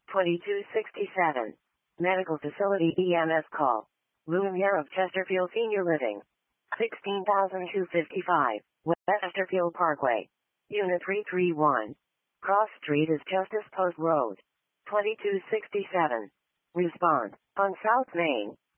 2267. Medical Facility EMS call. Lumiere of Chesterfield Senior Living. 16,255. West Chesterfield Parkway. Unit 331. Cross Street is Justice Post Road. 2267. Respond. On South Main.